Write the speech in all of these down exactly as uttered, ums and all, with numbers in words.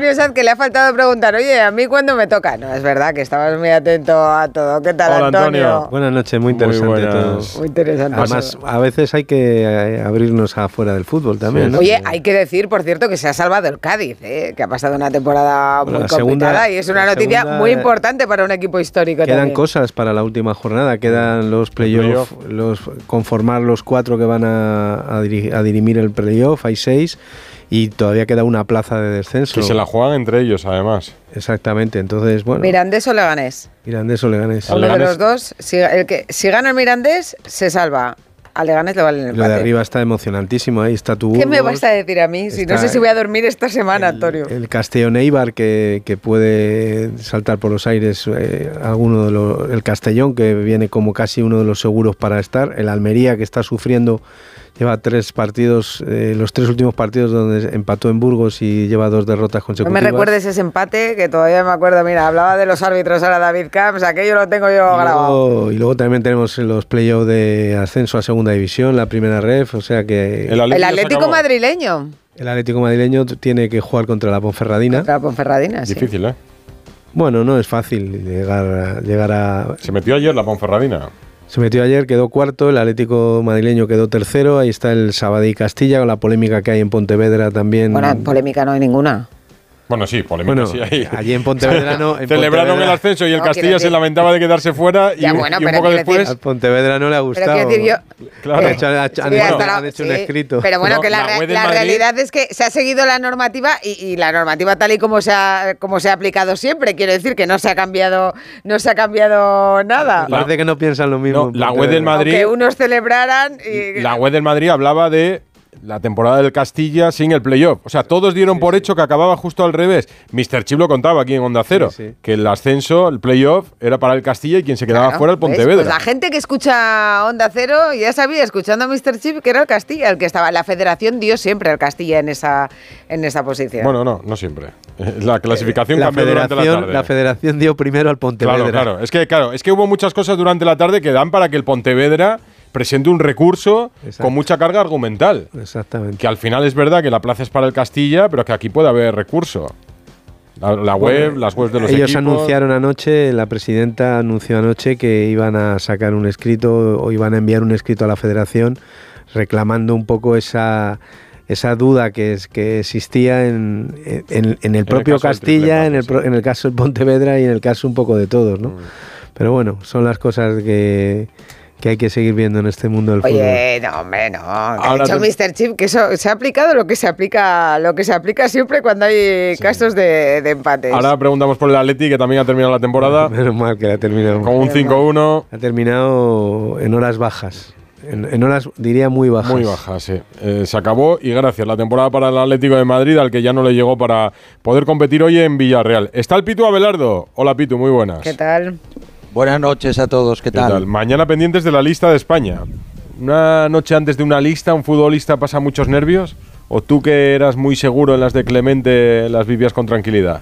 Antonio Sanz, que le ha faltado preguntar, oye, ¿a mí cuándo me toca? No, es verdad que estabas muy atento a todo. ¿Qué tal, Hola, Antonio? Antonio. Buenas noches, muy interesante Muy todo. Muy interesante. Además, a veces hay que eh, abrirnos afuera del fútbol también, Sí, ¿no? Oye, hay que decir, por cierto, que se ha salvado el Cádiz, ¿eh? Que ha pasado una temporada Bueno, muy la complicada segunda- y es una la noticia segunda, muy eh, importante para un equipo histórico Quedan también. cosas para la última jornada, quedan los playoffs, los, conformar los cuatro que van a, a, diri- a dirimir el playoff, hay seis, y todavía queda una plaza de descenso. Que se la juegan entre ellos, además. Exactamente, entonces, bueno, ¿Mirandés o Leganés? Mirandés o Leganés. Al Uno de Leganés. los dos. Si, el que, si gana el Mirandés, se salva. A Leganés le vale el Lo de empate. arriba está emocionantísimo, ahí está tu ¿Qué me Burgos, vas a decir a mí? Si no está sé si voy a dormir esta semana, Antonio. El Castellón Eibar, que, que puede saltar por los aires, eh, alguno de los, el Castellón, que viene como casi uno de los seguros para estar, el Almería, que está sufriendo, lleva tres partidos, eh, los tres últimos partidos donde empató en Burgos y lleva dos derrotas No consecutivas. me recuerdes ese empate, que todavía me acuerdo. Mira, hablaba de los árbitros ahora David Camps, aquello lo tengo yo Y grabado. luego, y luego también tenemos los playoffs de ascenso a segunda división, la primera ref, o sea que El el, Atlético El se Atlético acabó. madrileño. Atlético madrileño tiene que jugar contra la Ponferradina. Contra la Ponferradina, sí. Difícil, ¿eh? Bueno, no es fácil llegar a, llegar a... Se metió ayer la Ponferradina. Se metió ayer, quedó cuarto, el Atlético madrileño quedó tercero, ahí está el Sabadell Castilla, con la polémica que hay en Pontevedra también. Bueno, polémica no hay ninguna. Bueno, sí, polémica Bueno, sí hay. allí en Pontevedra no, en Celebraron Pontevedra- el ascenso y el No, Castilla quiero se decir- lamentaba de quedarse fuera y, Ya, un- bueno, y un pero poco quiero después... decir- Al Pontevedra no le ha Pero gustado. quiero decir yo... Claro. Han hecho, han hecho- han Sí, hecho- hasta la- han hecho un sí, escrito. Pero bueno, No, que la, la re- web del la Madrid- realidad es que se ha seguido la normativa y, y la normativa tal y como se ha como se ha aplicado siempre. Quiero decir que no se ha cambiado, no se ha cambiado nada. Parece que no piensan lo mismo. No, en la web Pontevedra. del Madrid- Aunque unos celebraran y... La web del Madrid hablaba de la temporada del Castilla sin el playoff. O sea, todos dieron Sí, por sí. hecho que acababa justo al revés. mister Chip lo contaba aquí en Onda Cero, Sí, sí. que el ascenso, el playoff, era para el Castilla y quien se quedaba Claro, fuera el ¿ves? Pontevedra. Pues la gente que escucha Onda Cero ya sabía, escuchando a mister Chip, que era el Castilla el que estaba. La federación dio siempre al Castilla en esa, en esa posición. Bueno, no, no siempre. La clasificación La cambió durante la federación, tarde. la federación dio primero al Pontevedra. Claro, claro. Es que, claro, es que hubo muchas cosas durante la tarde que dan para que el Pontevedra presente un recurso Exacto. con mucha carga argumental. Exactamente. Que al final es verdad que la plaza es para el Castilla, pero que aquí puede haber recurso. La, la web, Bueno, las webs de los ellos equipos. anunciaron anoche, la presidenta anunció anoche que iban a sacar un escrito o iban a enviar un escrito a la federación reclamando un poco esa esa duda que es que existía en, en, en el propio caso del Castilla, triple en el, empate, pro- sí. en el caso del Pontevedra y en el caso un poco de todos, ¿no? Mm. Pero bueno, son las cosas que, que hay que seguir viendo en este mundo del fútbol. Oye, no, hombre, no. Que ha Ahora dicho te- mister Chip que eso se ha aplicado lo que se aplica, lo que se aplica siempre cuando hay casos de, de empates. Ahora preguntamos por el Atleti, que también ha terminado la temporada Menos mal que ha terminado. con un cinco uno. Ha terminado en horas bajas. En, en horas, diría, muy bajas. Muy baja, sí. Eh, se acabó y gracias la temporada para el Atlético de Madrid, al que ya no le llegó para poder competir hoy en Villarreal. Está el Pitu Abelardo. Hola Pitu, muy buenas. ¿Qué tal? Buenas noches a todos, ¿qué, ¿Qué tal? tal? Mañana pendientes de la lista de España. ¿Una noche antes de una lista un futbolista pasa muchos nervios? ¿O tú, que eras muy seguro en las de Clemente, las vivías con tranquilidad?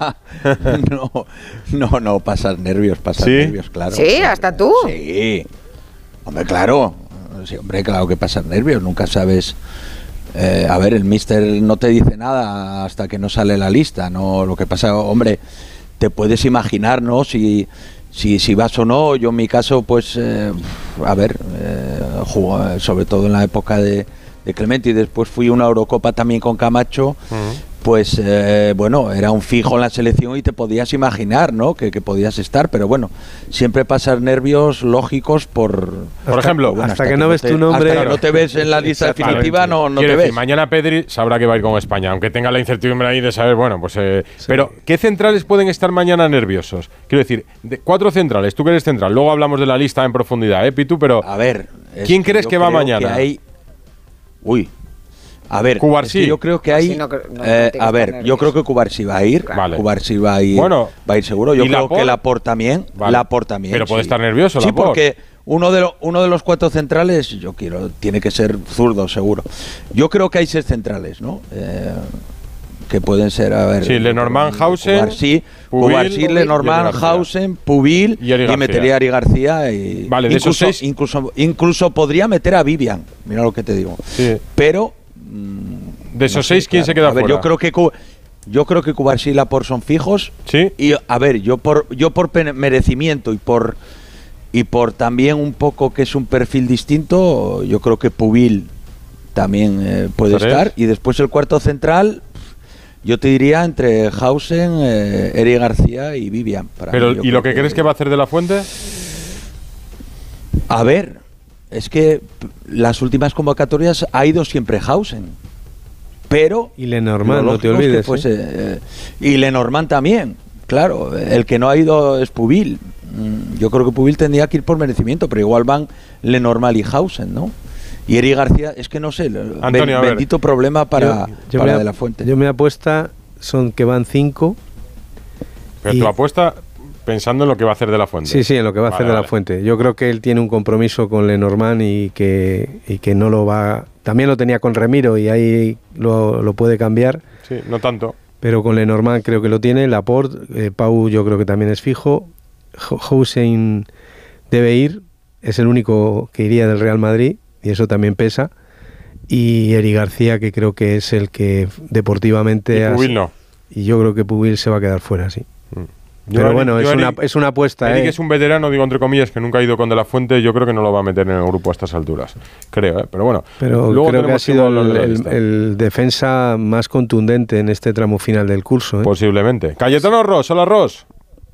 no, no, no, pasas nervios, pasas ¿Sí? nervios, claro. Sí, hasta tú. Sí. Hombre, claro. Sí, hombre, claro que pasas nervios, nunca sabes. Eh, a ver, el míster no te dice nada hasta que no sale la lista, ¿no? Lo que pasa, hombre, te puedes imaginar, ¿no? Si, si, si vas o no. Yo en mi caso, pues, eh, a ver, eh, jugó, sobre todo en la época de, de Clemente, y después fui a una Eurocopa también con Camacho. Uh-huh. Pues eh, bueno, era un fijo en la selección y te podías imaginar, ¿no? Que, que podías estar, pero bueno, siempre pasar nervios lógicos por... Por ejemplo, bueno, hasta que no ves te- tu nombre- hasta que no te ves en la lista definitiva, no, no te Quiero ves. decir, mañana Pedri sabrá que va a ir con España, aunque tenga la incertidumbre ahí de saber, bueno, pues... eh, Sí. Pero, ¿qué centrales pueden estar mañana nerviosos? Quiero decir, de cuatro centrales, tú que eres central, luego hablamos de la lista en profundidad, ¿eh, Pitu? Pero, A ver... es ¿quién crees yo que va creo mañana? que hay- Uy... A ver, Cubarsí. es que yo creo que hay... Cubarsí no creo- no, no eh, tiene que a estar ver, yo nervioso. creo que Cubarsí va a ir. Vale. Cubarsí va a ir, Bueno, va a ir seguro. Yo ¿y creo Laporte? que Laporte también. Vale. Laporte también. Pero puede sí. estar nervioso, Sí, Laporte. porque uno de, lo- uno de los cuatro centrales, yo quiero, tiene que ser zurdo, seguro. Yo creo que hay seis centrales, ¿no? Eh, que pueden ser, a ver... Sí, Lenormand, Hausen, Cubarsí, Pubil, Cubarsí, Pubil Lenormand, y Ari García. Hausen, Pubil, Y Ari y García. metería a Ari García y... Vale, de esos incluso, seis- Incluso, incluso podría meter a Vivian, mira lo que te digo. Sí. Pero... mm, De esos no sé, seis, ¿quién claro. se queda A ver, fuera? yo creo que Cu- Yo creo que Cubarsí y Laporte son fijos. Sí. Y a ver, yo por yo por merecimiento y por y por también un poco que es un perfil distinto, yo creo que Pubil también eh, puede ¿Tres? estar. Y después el cuarto central, yo te diría entre Hausen, eh, Eri García y Vivian. Para Pero, mí, yo ¿y lo creo que crees que va a hacer De la Fuente? A ver, es que las últimas convocatorias ha ido siempre Hausen. Pero Y Lenormand, lo no te lógico es que olvides. fuese, ¿eh? eh, y Lenormand también, claro. El que no ha ido es Pubil. Mm, Yo creo que Pubil tendría que ir por merecimiento, pero igual van Lenormand y Hausen, ¿no? Y Eri García, es que no sé, Antonio, a ver. bendito problema para, Yo- yo para me, De la Fuente. Yo me apuesta son que van cinco. Pero Y- tu apuesta pensando en lo que va a hacer De la Fuente. Sí, sí, en lo que va a Vale, hacer De la vale. Fuente. Yo creo que él tiene un compromiso con Lenormand y que, y que no lo va... También lo tenía con Remiro y ahí lo, lo puede cambiar, Sí, no tanto. pero con Lenormand creo que lo tiene. Laporte, eh, Pau yo creo que también es fijo. Hausen debe ir, es el único que iría del Real Madrid y eso también pesa. Y Eri García, que creo que es el que deportivamente... Y ha- Pubil no. Y yo creo que Pubil se va a quedar fuera, sí. Yo, Pero Eric- bueno, yo, es una, Eric- es una apuesta, Eric ¿eh? es un veterano, digo entre comillas, que nunca ha ido con De la Fuente. Yo creo que no lo va a meter en el grupo a estas alturas. Creo, ¿eh? Pero bueno. Pero luego creo que ha tenemos sido hablar de el, la el- lista. el defensa más contundente en este tramo final del curso, ¿eh? Posiblemente. Cayetano Ross, hola Ross.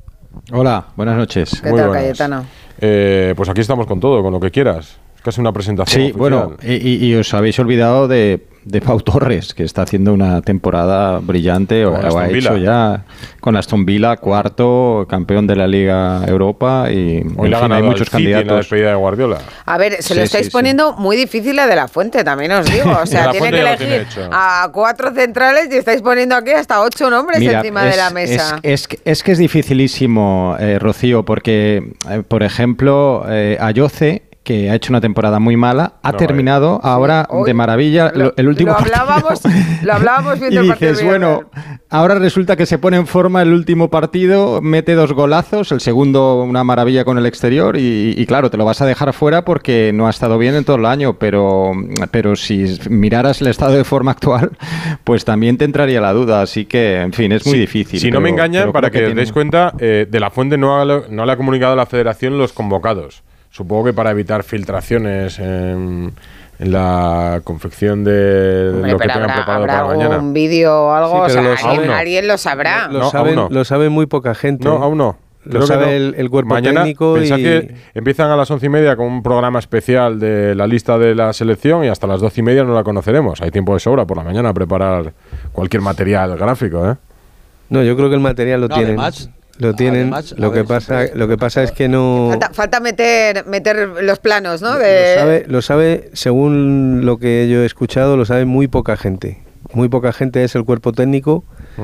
Hola, buenas noches. ¿Qué Muy tal, buenas. Cayetano? Eh, pues aquí estamos con todo, con lo que quieras. Es casi una presentación. Sí, oficial. bueno, y, y- y os habéis olvidado de, de Pau Torres, que está haciendo una temporada brillante, o, Con o Aston ha Villa. hecho ya con Aston Villa, cuarto, campeón de la Liga Europa, y en Hoy le ha fin, hay ganado muchos al City en la candidatos. despedida de Guardiola. A ver, se lo Sí, estáis sí, sí. poniendo muy difícil a De la Fuente, también os digo. O De sea, la tiene Fuente que ya lo tiene elegir hecho. a cuatro centrales y estáis poniendo aquí hasta ocho nombres Mira, encima de es- la mesa. Es, es, que- es que es dificilísimo, eh, Rocío, porque, eh, por ejemplo, eh, Ayoce, que ha hecho una temporada muy mala, ha No, terminado eh. ahora Hoy de maravilla lo- lo- el último lo partido. hablábamos, lo hablábamos viendo Y el partido dices, de bueno, Villarreal. ahora resulta que se pone en forma el último partido, mete dos golazos, el segundo una maravilla con el exterior y, y claro, te lo vas a dejar fuera porque no ha estado bien en todo el año, pero, pero si miraras el estado de forma actual, pues también te entraría la duda, así que, en fin, es muy Sí, difícil. Si no me pero- engañan, pero para creo que, os tiene- deis cuenta, eh, De la Fuente no, ha, no le ha comunicado a la Federación los convocados. Supongo que para evitar filtraciones en, en la confección de Hombre, lo que pero tengan habrá, preparado habrá para mañana. algún vídeo o algo, Sí, o pero sea, lo alguien, saben. Aún no. alguien lo sabrá. Lo, No, saben, aún no. lo sabe muy poca gente. No, ¿eh? aún no. Lo Creo que sabe no. el, el cuerpo Mañana, técnico pensad y... que empiezan a las once y media con un programa especial de la lista de la selección y hasta las doce y media no la conoceremos. Hay tiempo de sobra por la mañana a preparar cualquier material gráfico, ¿eh? No, yo creo que el material lo No, tienen. además- lo tienen. además, a lo que ver, pasa, siempre- lo que pasa es que no. Falta, falta meter, meter los planos, ¿no? Lo De, sabe, lo sabe, según lo que yo he escuchado, lo sabe muy poca gente. Muy poca gente es el cuerpo técnico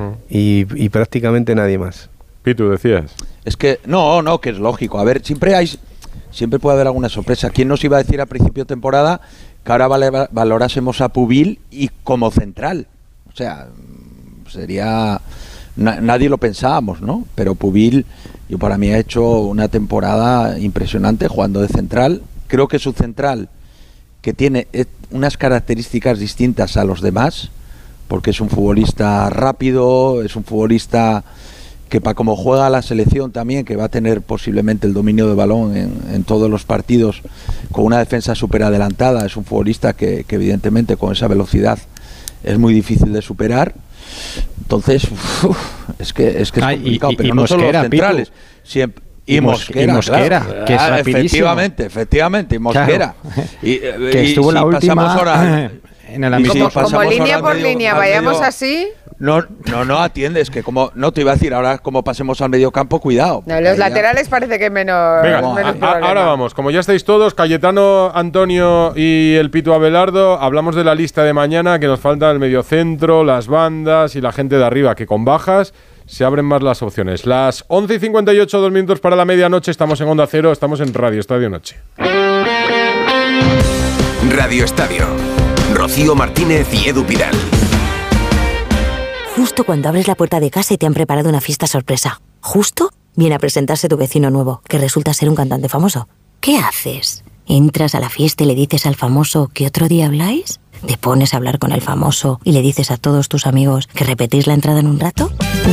y, y prácticamente nadie más. Pitu, decías. Es que, no, no, que es lógico. A ver, siempre hay, siempre puede haber alguna sorpresa. ¿Quién nos iba a decir a principio de temporada que ahora vale- valorásemos a Pubil y como central? O sea, sería... na- nadie lo pensábamos, ¿no? Pero Pubil, yo para mí ha hecho una temporada impresionante jugando de central. Creo que su central, que tiene eh, unas características distintas a los demás, porque es un futbolista rápido, es un futbolista que para como juega la selección también, que va a tener posiblemente el dominio de balón en, en todos los partidos, con una defensa súper adelantada, es un futbolista que, que evidentemente con esa velocidad es muy difícil de superar. Entonces, uf, es que es que es Ah, y- complicado, y- pero y no solo Mosquera, los centrales, Pitu. siempre Y y Mos- Mosquera, y Mosquera, claro. que es Ah, rapidísimo. efectivamente, efectivamente, y Mosquera. Claro. Y, eh, Que y estuvo si la última pasamos ahora- en el y amistoso. si como, pasamos como ahora línea al por medio- línea, al vayamos medio- así. No, no, no atiendes, que como no te iba a decir ahora como pasemos al medio campo, cuidado. No, Ahí los ya- laterales parece que menos, Venga, menos a- a- problema. ahora vamos. Como ya estáis todos, Cayetano, Antonio y el Pitu Abelardo, hablamos de la lista de mañana, que nos falta el mediocentro, las bandas y la gente de arriba, que con bajas se abren más las opciones. Las once y cincuenta y ocho, dos minutos para la medianoche, estamos en Onda Cero, estamos en Radio Estadio Noche. Radio Estadio. Rocío Martínez y Edu Pidal. Justo cuando abres la puerta de casa y te han preparado una fiesta sorpresa. Justo viene a presentarse tu vecino nuevo, que resulta ser un cantante famoso. ¿Qué haces? ¿Entras a la fiesta y le dices al famoso que otro día habláis? ¿Te pones a hablar con el famoso y le dices a todos tus amigos que repetís la entrada en un rato?